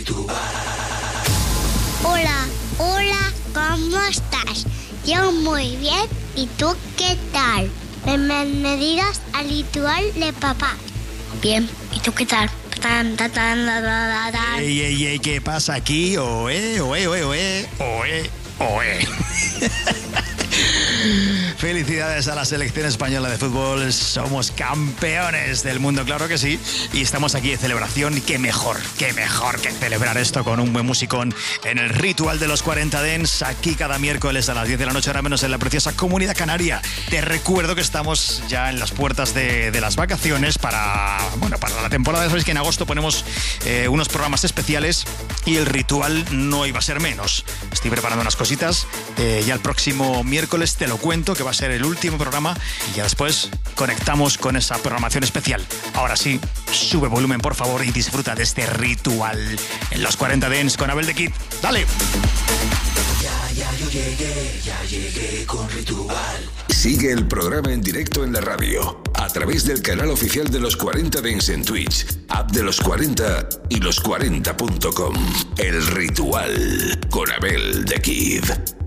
Hola, hola, ¿cómo estás? Yo muy bien, ¿y tú qué tal? Bienvenidos al ritual de papá. Bien, ¿y tú qué tal? Ey, ¿qué pasa aquí? Oe. Felicidades a la selección española de fútbol. Somos campeones del mundo, claro que sí. Y estamos aquí de celebración. Y qué mejor que celebrar esto con un buen musicón en el ritual de los 40 Dents. Aquí cada miércoles a las 10 de la noche, ahora menos en la preciosa Comunidad Canaria. Te recuerdo que estamos ya en las puertas de las vacaciones para la temporada. Sabéis que en agosto ponemos unos programas especiales y el ritual no iba a ser menos. Estoy preparando unas cositas. Ya el próximo miércoles te lo cuento, que va a ser el último programa, y ya después conectamos con esa programación especial. Ahora sí, sube volumen por favor y disfruta de este ritual en los 40 Dents con Abel de Kid. ¡Dale! Ya llegué con Ritual. Sigue el programa en directo en la radio, a través del canal oficial de los 40 Dents en Twitch, app de los 40 y los40.com. El Ritual con Abel de Kid.